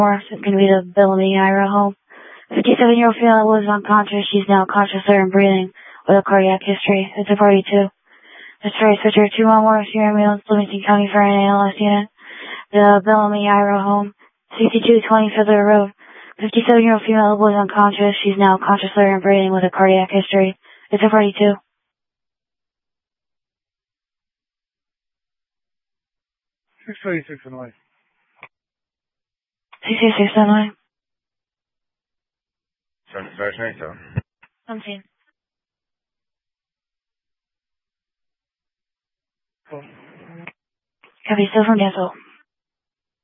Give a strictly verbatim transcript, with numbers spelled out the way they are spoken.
Morris is going to be the Bellamy Ira home. fifty-seven-year-old female was unconscious. She's now conscious and breathing with a cardiac history. It's a party two. Destroy switcher two one Morris, your ambulance, Livingston County for an A L S unit. The Bellamy Ira home, sixty-two twenty Fiddler Road. fifty-seven-year-old female was unconscious. She's now conscious and breathing with a cardiac history. It's a party two. six thirty-six in life. six thirty-six in life. Very nice, though. Unseen. Cool. Copy, still from Dental.